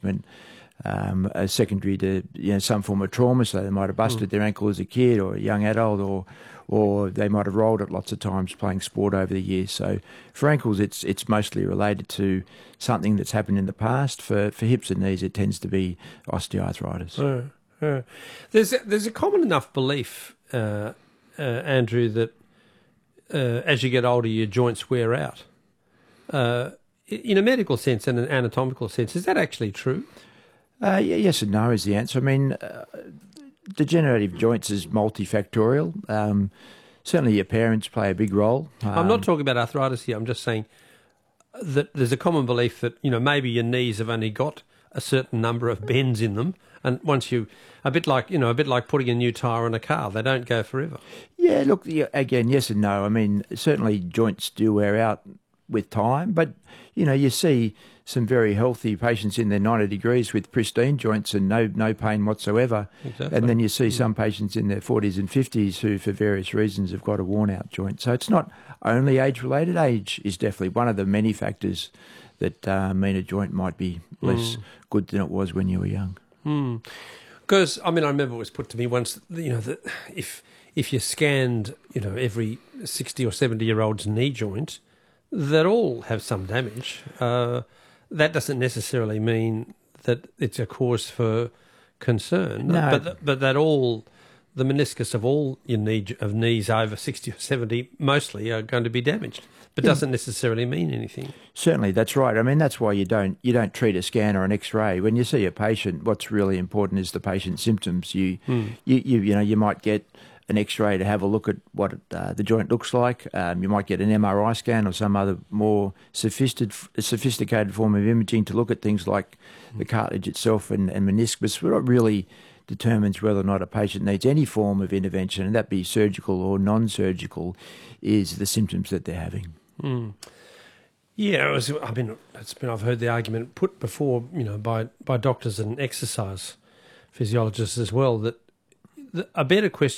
replacement, as secondary to some form of trauma. So they might have busted their ankle as a kid or a young adult, or they might have rolled it lots of times playing sport over the years. So for ankles, it's mostly related to something that's happened in the past. For hips and knees, it tends to be osteoarthritis. There's a common enough belief, Andrew, that as you get older, your joints wear out. In a medical sense and an anatomical sense, is that actually true? Yes and no is the answer. I mean, degenerative joints is multifactorial. Certainly your parents play a big role. I'm not talking about arthritis here. I'm just saying that there's a common belief that, maybe your knees have only got a certain number of bends in them, and once a bit like putting a new tyre on a car, they don't go forever. Yeah, look, again, yes and no. I mean, certainly joints do wear out with time, but you see some very healthy patients in their 90 degrees with pristine joints and no pain whatsoever. Exactly. And then you see some patients in their 40s and 50s who, for various reasons, have got a worn-out joint. So it's not only age-related. Age is definitely one of the many factors that mean a joint might be less good than it was when you were young. Because, I remember it was put to me once, that if you scanned, every 60 or 70-year-old's knee joint, that all have some damage. That doesn't necessarily mean that it's a cause for concern. No. But that all, the meniscus of all your knees over 60 or 70 mostly are going to be damaged. But doesn't necessarily mean anything. Certainly, that's right. I mean, that's why you don't treat a scan or an X-ray. When you see a patient, what's really important is the patient's symptoms. You might get an X-ray to have a look at what the joint looks like. You might get an MRI scan or some other more sophisticated form of imaging to look at things like the cartilage itself and meniscus. What really determines whether or not a patient needs any form of intervention, and that be surgical or non-surgical, is the symptoms that they're having. Yeah, I've heard the argument put before, by doctors and exercise physiologists as well, that a better question